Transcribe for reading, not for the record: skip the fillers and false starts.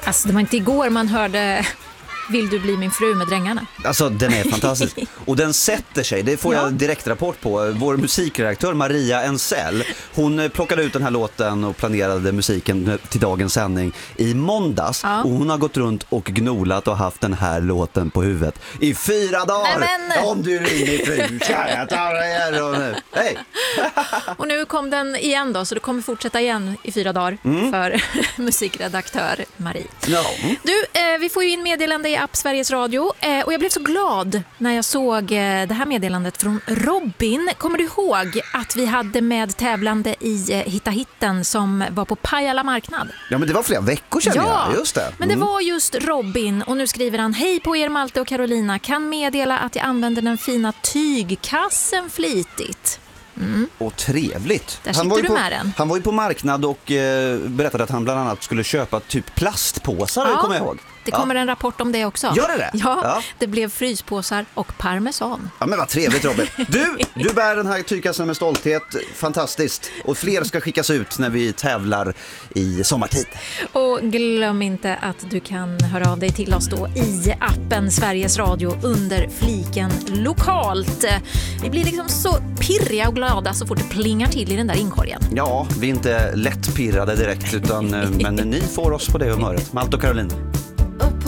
Alltså det var inte igår man hörde Vill du bli min fru med Drängarna. Alltså den är fantastisk. Och den sätter sig, det får jag direkt rapport på. Vår musikredaktör Maria Ensell, hon plockade ut den här låten och planerade musiken till dagens sändning i måndags. Ja. Och hon har gått runt och gnolat och haft den här låten på huvudet i 4 dagar. Nämen. Om du ringer fru, ska jag ta dig och nu. Hej! Och nu kom den igen då, så det kommer fortsätta igen i 4 dagar för musikredaktör Marie. No. Du, vi får ju in meddelande i app Sveriges Radio och jag blev så glad när jag såg det här meddelandet från Robin. Kommer du ihåg att vi hade med tävlande i Hitta Hitten som var på Pajala marknad? Ja, men det var flera veckor sedan. Ja, just det. Men det var just Robin och nu skriver han: Hej på er Malte och Carolina, kan meddela att jag använder den fina tygkassen flitigt. Och trevligt. Där sitter du med den. Han var ju på marknad och berättade att han bland annat skulle köpa typ plastpåsar, kommer jag ihåg. Det kommer en rapport om det också. Gör det? Ja, det blev fryspåsar och parmesan. Ja, men vad trevligt, Robin. Du bär den här tygkassen med stolthet. Fantastiskt. Och fler ska skickas ut när vi tävlar i sommartid. Och glöm inte att du kan höra av dig till oss då i appen Sveriges Radio under fliken lokalt. Vi blir liksom så pirriga och glada så fort det plingar till i den där inkorgen. Ja, vi är inte lätt pirrade direkt utan men ni får oss på det humöret. Malte och Carolina.